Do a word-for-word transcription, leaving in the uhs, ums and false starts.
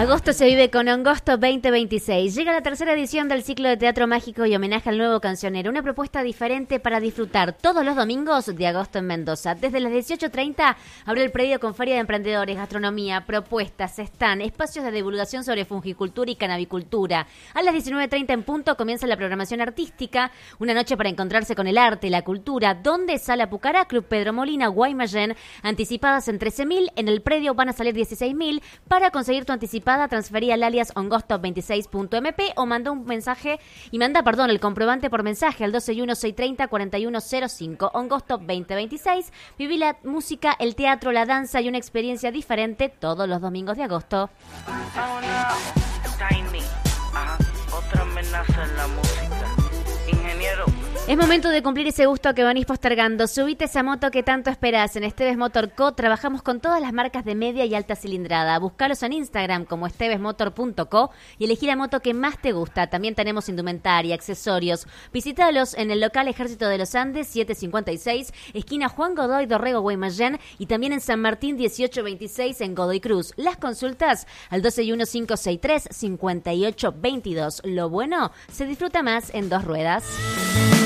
Agosto se vive con Hongosto veinte veintiséis. Llega la tercera edición del ciclo de teatro mágico y homenaje al nuevo cancionero. Una propuesta diferente para disfrutar todos los domingos de agosto en Mendoza. Desde las dieciocho treinta abre el predio con feria de emprendedores, gastronomía, propuestas, stand, espacios de divulgación sobre fungicultura y canabicultura. A las diecinueve treinta en punto comienza la programación artística. Una noche para encontrarse con el arte, la cultura. Donde Sala Pucará, Club Pedro Molina, Guaymallén. Anticipadas en trece mil. En el predio van a salir dieciséis mil. Para conseguir tu anticipación, transferí al alias hongosto veintiséis punto m p o manda un mensaje y manda, perdón, el comprobante por mensaje al doce uno seis treinta cuarenta y uno cero cinco. Hongosto veinte veintiséis. Viví la música, el teatro, la danza y una experiencia diferente todos los domingos de agosto. Tiny, ajá, otra amenaza en la música. Ingeniero. Es momento de cumplir ese gusto que venís postergando. Subite esa moto que tanto esperás. En Esteves Motor Co. trabajamos con todas las marcas de media y alta cilindrada. Búscalos en Instagram como esteves motor punto co y elegí la moto que más te gusta. También tenemos indumentaria, accesorios. Visítalos en el local Ejército de los Andes, setecientos cincuenta y seis, esquina Juan Godoy, Dorrego, Guaymallén, y también en San Martín, dieciocho veintiséis en Godoy Cruz. Las consultas al doce uno cinco seis tres cinco ocho dos dos. Lo bueno se disfruta más en dos ruedas.